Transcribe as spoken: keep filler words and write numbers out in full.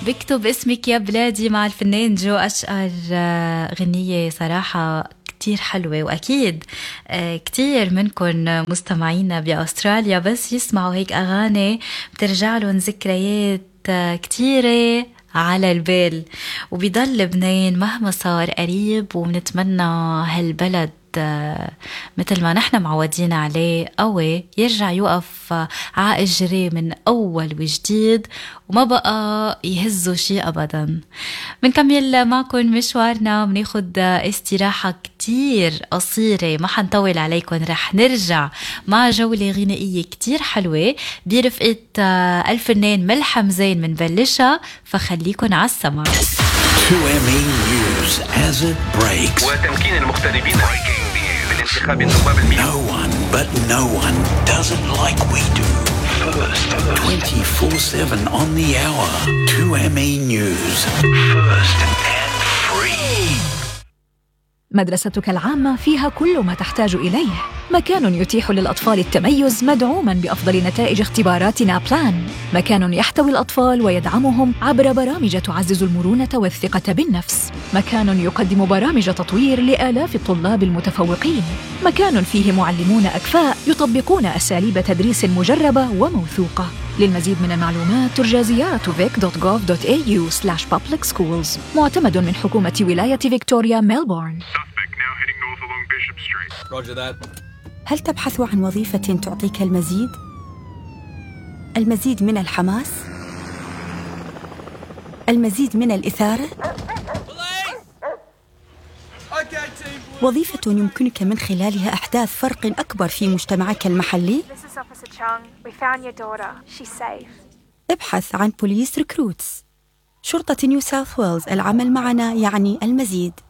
بكتب اسمك يا بلادي مع الفنان جو أشقر. غنية صراحة كتير حلوة، وأكيد كتير منكم مستمعينا بأستراليا بس يسمعوا هيك أغاني بترجع لهم ذكريات كتيرة على البال، وبيضل لبنان مهما صار قريب، ونتمنى هالبلد مثل ما نحن معودين عليه قوي يرجع يوقف عاجري من أول وجديد وما بقى يهزوا شيء أبدا. منكمل معكم مشوارنا، بناخد استراحة كتير قصيرة، ما حنطول عليكم، رح نرجع مع جولة غنائية كتير حلوة برفقة الفنان ملحم زين من بلشة، فخليكن على السمع. تو إم إي News as it breaks. وتمكين المغتربين بالانتخاب النواب المئة. No one but no one does it like we do. First, twenty-four seven on the hour. تو إم إي News. First and free. مدرستك العامة فيها كل ما تحتاج إليه، مكان يتيح للأطفال التميز مدعوماً بأفضل نتائج اختبارات نابلان، مكان يحتوي الأطفال ويدعمهم عبر برامج تعزز المرونة والثقة بالنفس، مكان يقدم برامج تطوير لآلاف الطلاب المتفوقين، مكان فيه معلمون أكفاء يطبقون أساليب تدريس مجربة وموثوقة. للمزيد من المعلومات ترجى زيارة فيك دوت جوف دوت إيه يو سلاش بابليك سكولز، معتمد من حكومة ولاية فيكتوريا ميلبورن. هل تبحث عن وظيفة تعطيك المزيد؟ المزيد من الحماس؟ المزيد من الإثارة؟ وظيفة يمكنك من خلالها إحداث فرق أكبر في مجتمعك المحلي؟ ابحث عن بوليس ريكروتس. شرطة نيو ساوث ويلز، العمل معنا يعني المزيد.